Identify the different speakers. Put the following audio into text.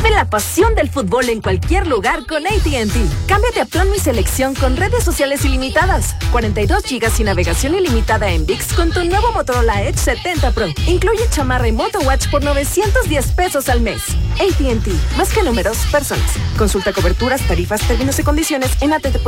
Speaker 1: Vive la pasión del fútbol en cualquier lugar con AT&T. Cámbiate a plan Mi Selección con redes sociales ilimitadas, 42 GB y navegación ilimitada en ViX con tu nuevo Motorola Edge 70 Pro. Incluye chamarra y MotoWatch por 910 pesos al mes. AT&T, más que números, personas. Consulta coberturas, tarifas, términos y condiciones en AT&T.